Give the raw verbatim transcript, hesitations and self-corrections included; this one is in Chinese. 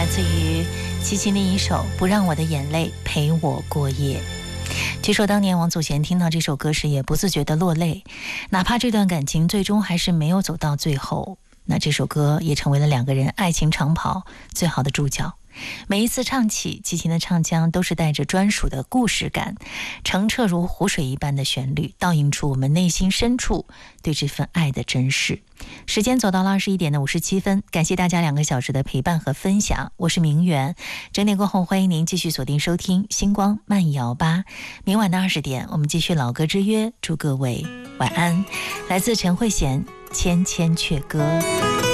来自于齐秦的一首《不让我的眼泪陪我过夜》。据说当年王祖贤听到这首歌时也不自觉地落泪，哪怕这段感情最终还是没有走到最后，那这首歌也成为了两个人爱情长跑最好的注脚。每一次唱起，齐秦的唱腔都是带着专属的故事感，澄澈如湖水一般的旋律，倒映出我们内心深处对这份爱的珍视。时间走到了二十一点的五十七分，感谢大家两个小时的陪伴和分享，我是明媛。整点过后，欢迎您继续锁定收听星光慢摇吧。明晚的二十点，我们继续老歌之约，祝各位晚安。来自陈慧娴《千千阙歌》。